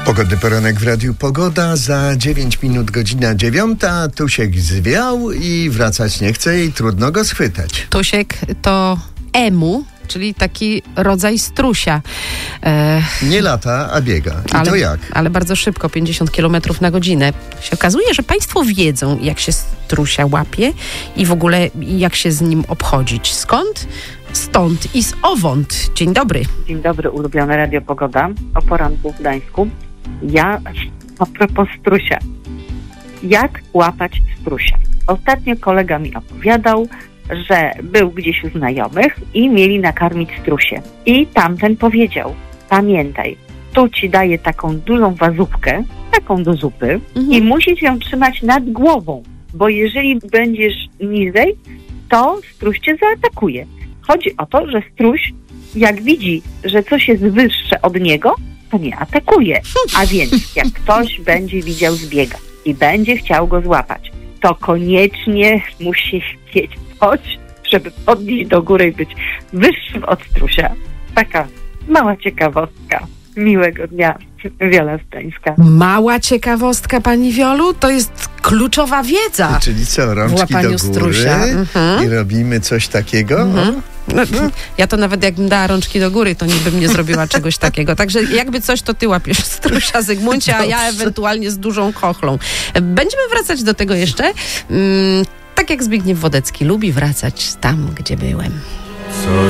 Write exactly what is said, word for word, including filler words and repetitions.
Pogodny poranek w Radiu Pogoda. Za dziewięć minut godzina dziewiąta. Tusiek zwiał i wracać nie chce i trudno go schwytać. Tusiek to emu, czyli taki rodzaj strusia. E... Nie lata, a biega. I ale, to jak? Ale bardzo szybko, pięćdziesiąt kilometrów na godzinę. Się okazuje, że państwo wiedzą, jak się strusia łapie i w ogóle jak się z nim obchodzić. Skąd? Stąd i z owąd. Dzień dobry. Dzień dobry, ulubione Radio Pogoda. O poranku w Gdańsku. Ja a propos strusia. Jak łapać strusia? Ostatnio kolega mi opowiadał, że był gdzieś u znajomych i mieli nakarmić strusie. I tamten powiedział, pamiętaj, tu ci daję taką dużą wazówkę, taką do zupy mhm. i musisz ją trzymać nad głową, bo jeżeli będziesz niżej, to struś cię zaatakuje. Chodzi o to, że struś, jak widzi, że coś jest wyższe od niego, to nie atakuje. A więc jak ktoś będzie widział zbiega i będzie chciał go złapać, to koniecznie musi mieć coś, żeby podnieść do góry i być wyższym od strusia. Taka mała ciekawostka. Miłego dnia. Wiola Stańska. Mała ciekawostka, pani Wiolu, to jest kluczowa wiedza. Czyli co, rączki do góry strusia. Mhm. i robimy coś takiego? Mhm. No, ja to nawet jakbym dała rączki do góry, to nie bym nie zrobiła czegoś takiego. Także jakby coś, to ty łapiesz strusia, Zygmuncie, a ja ewentualnie z dużą chochlą. Będziemy wracać do tego jeszcze. Mm, tak jak Zbigniew Wodecki lubi wracać tam, gdzie byłem. Co